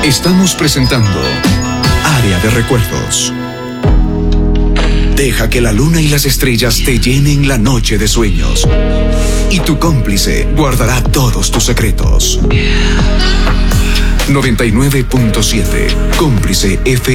Estamos presentando Área de Recuerdos. Deja que la luna y las estrellas te llenen la noche de sueños. Y tu cómplice guardará todos tus secretos. 99.7 Cómplice FM.